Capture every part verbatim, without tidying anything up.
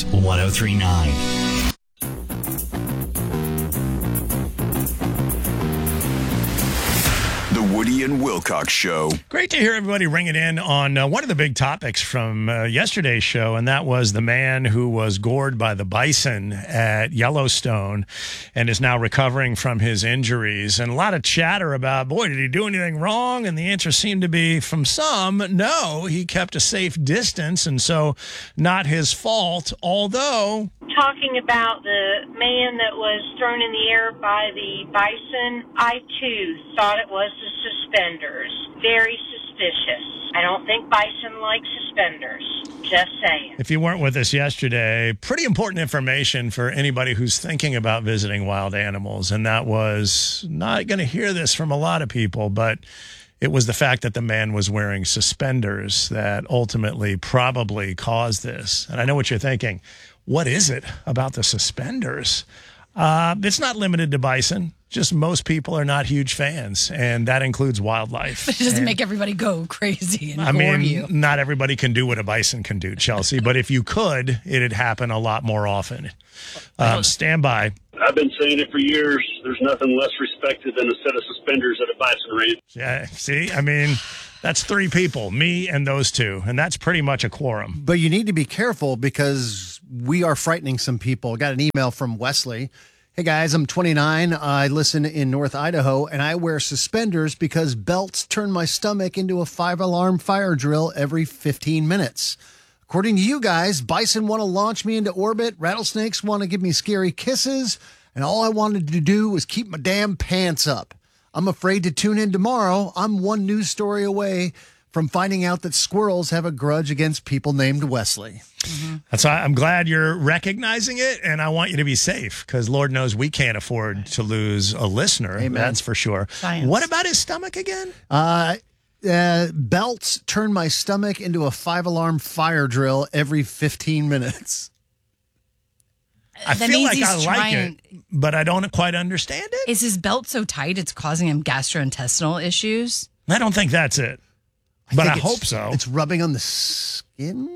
one oh three point nine. The Woody and Wilcox Show. Great to hear everybody ringing in on uh, one of the big topics from uh, yesterday's show, and that was the man who was gored by the bison at Yellowstone and is now recovering from his injuries. And a lot of chatter about, boy, did he do anything wrong? And the answer seemed to be, from some, no, he kept a safe distance, and so not his fault, although... Talking about the man that was thrown in the air by the bison, I too thought it was the suspenders. Very suspicious. I don't think bison like suspenders. Just saying. If you weren't with us yesterday, pretty important information for anybody who's thinking about visiting wild animals, and that was, not going to hear this from a lot of people, but it was the fact that the man was wearing suspenders that ultimately probably caused this. And I know what you're thinking. What is it about the suspenders? Uh, it's not limited to bison. Just most people are not huge fans, and that includes wildlife. But it doesn't and, make everybody go crazy and I gore mean, you. Not everybody can do what a bison can do, Chelsea. But if you could, it'd happen a lot more often. Um, stand by. I've been saying it for years. There's nothing less respected than a set of suspenders at a bison race. Yeah, see, I mean, that's three people, me and those two, and that's pretty much a quorum. But you need to be careful because we are frightening some people. I got an email from Wesley. Hey, guys, I'm twenty-nine. I listen in North Idaho, and I wear suspenders because belts turn my stomach into a five-alarm fire drill every fifteen minutes. According to you guys, bison want to launch me into orbit, rattlesnakes want to give me scary kisses, and all I wanted to do was keep my damn pants up. I'm afraid to tune in tomorrow. I'm one news story away from finding out that squirrels have a grudge against people named Wesley. Mm-hmm. That's why I'm glad you're recognizing it, and I want you to be safe because Lord knows we can't afford to lose a listener. Amen. That's for sure. Science. What about his stomach again? Uh, uh, belts turn my stomach into a five-alarm fire drill every fifteen minutes. I That feel means like he's I like trying- it, but I don't quite understand it. Is his belt so tight it's causing him gastrointestinal issues? I don't think that's it, but I think it's- hope so. It's rubbing on the skin?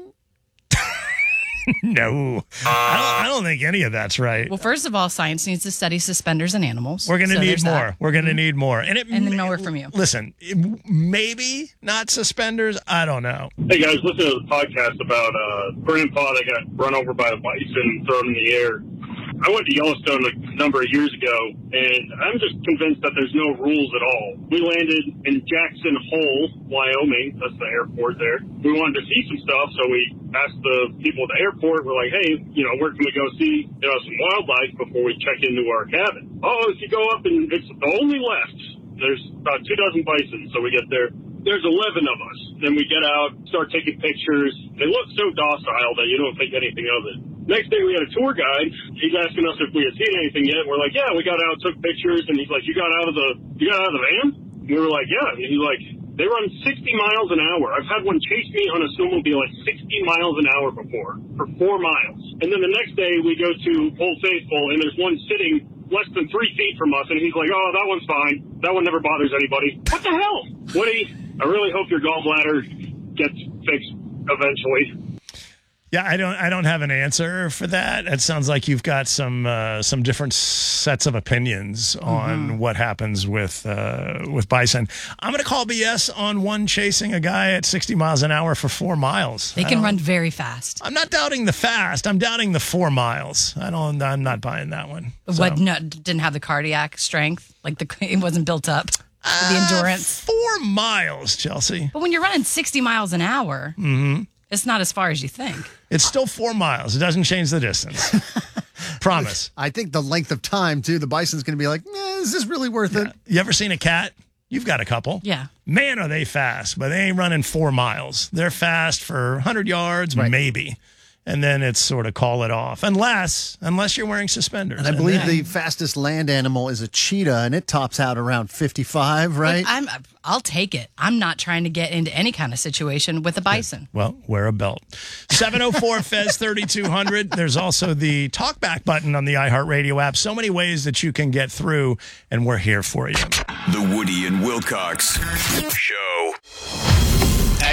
No, I don't, I don't think any of that's right. Well, first of all, science needs to study suspenders in animals. We're going to So need there's more. that. We're going to need more. And it And then more from you. Listen, it, maybe not suspenders. I don't know. Hey, guys, listen to the podcast about uh, Grandpa that got run over by a bison, thrown in the air. I went to Yellowstone a number of years ago, and I'm just convinced that there's no rules at all. We landed in Jackson Hole, Wyoming. That's the airport there. We wanted to see some stuff, so we asked the people at the airport, we're like, hey, you know, where can we go see, you know, some wildlife before we check into our cabin? Oh, if you go up and it's only left, there's about two dozen bison, so we get there. There's eleven of us. Then we get out, start taking pictures. They look so docile that you don't think anything of it. Next day, we had a tour guide. He's asking us if we had seen anything yet. We're like, yeah, we got out, took pictures, and he's like, you got out of the, you got out of the van? We were like, yeah. And he's like, they run sixty miles an hour. I've had one chase me on a snowmobile at sixty miles an hour before, for four miles. And then the next day, we go to Old Faithful, and there's one sitting less than three feet from us, and he's like, oh, that one's fine. That one never bothers anybody. What the hell? Woody, I really hope your gallbladder gets fixed eventually. Yeah, I don't. I don't have an answer for that. It sounds like you've got some uh, some different sets of opinions on mm-hmm. what happens with uh, with bison. I'm going to call B S on one chasing a guy at sixty miles an hour for four miles. They can run very fast. I'm not doubting the fast. I'm doubting the four miles. I don't. I'm not buying that one. So. What? No, didn't have the cardiac strength. Like the it wasn't built up. Uh, the endurance. Four miles, Chelsea. But when you're running sixty miles an hour. Mm-hmm. It's not as far as you think. It's still four miles. It doesn't change the distance. Promise. I think the length of time, too, the bison's going to be like, eh, is this really worth yeah. it? You ever seen a cat? You've got a couple. Yeah. Man, are they fast, but they ain't running four miles. They're fast for one hundred yards, right. maybe. And then it's sort of call it off. Unless, unless you're wearing suspenders. And I believe and then, the fastest land animal is a cheetah, and it tops out around fifty-five, right? Look, I'm, I'll take it. I'm not trying to get into any kind of situation with a bison. Well, wear a belt. seven oh four F E Z thirty-two hundred. There's also the talkback button on the iHeartRadio app. So many ways that you can get through, and we're here for you. The Woody and Wilcox Show.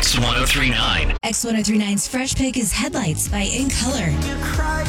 X ten thirty-nine. X ten thirty-nine's Fresh Pick is Headlights by In Color.